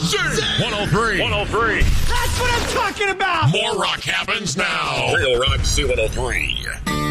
Z103. 103. That's what I'm talking about! More rock happens now. Real Rock Z103.